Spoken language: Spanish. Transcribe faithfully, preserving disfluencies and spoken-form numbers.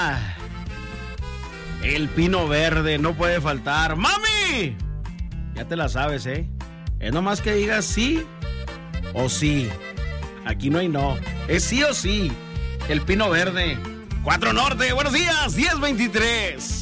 El pino verde no puede faltar. ¡Mami! Ya te la sabes, ¿eh? Es nomás que digas sí o sí. Aquí no hay no. Es sí o sí. El pino verde. Cuatro Norte, buenos días, diez veintitrés.